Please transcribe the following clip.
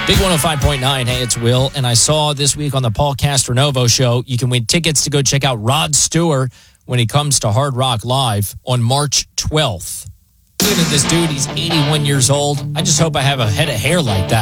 Big 105.9. Hey, it's Will. And I saw this week on the Paul Castronovo show, you can win tickets to go check out Rod Stewart when he comes to Hard Rock Live on March 12th. Looking at this dude, he's 81 years old. I just hope I have a head of hair like that.